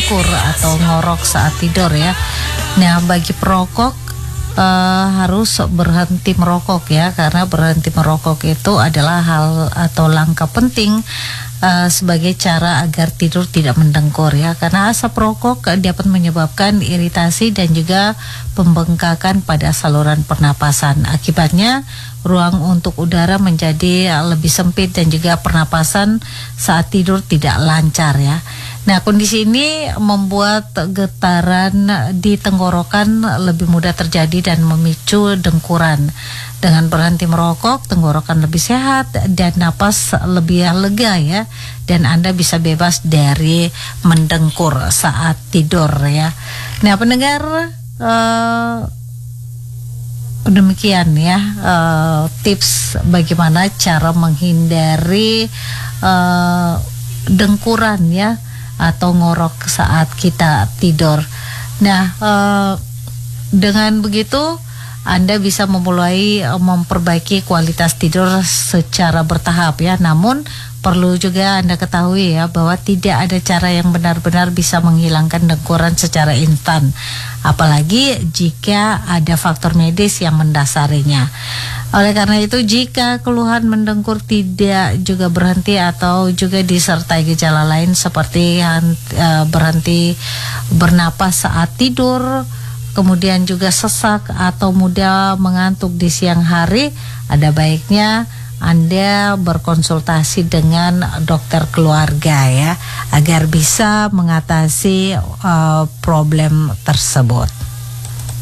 mendengkur atau ngorok saat tidur ya. Nah, bagi perokok harus berhenti merokok ya, karena berhenti merokok itu adalah hal atau langkah penting sebagai cara agar tidur tidak mendengkur ya, karena asap rokok dapat menyebabkan iritasi dan juga pembengkakan pada saluran pernapasan. Akibatnya ruang untuk udara menjadi lebih sempit dan juga pernapasan saat tidur tidak lancar ya. Nah, kondisi ini membuat getaran di tenggorokan lebih mudah terjadi dan memicu dengkuran. Dengan berhenti merokok, tenggorokan lebih sehat dan napas lebih lega ya. Dan Anda bisa bebas dari mendengkur saat tidur ya. Nah, pendengar, demikian ya tips bagaimana cara menghindari dengkuran ya atau ngorok saat kita tidur. Nah, dengan begitu Anda bisa memulai memperbaiki kualitas tidur secara bertahap ya. Namun perlu juga Anda ketahui ya bahwa tidak ada cara yang benar-benar bisa menghilangkan dengkuran secara instan, apalagi jika ada faktor medis yang mendasarinya. Oleh karena itu, jika keluhan mendengkur tidak juga berhenti atau juga disertai gejala lain seperti berhenti bernapas saat tidur, kemudian juga sesak atau mudah mengantuk di siang hari, ada baiknya Anda berkonsultasi dengan dokter keluarga ya, agar bisa mengatasi problem tersebut.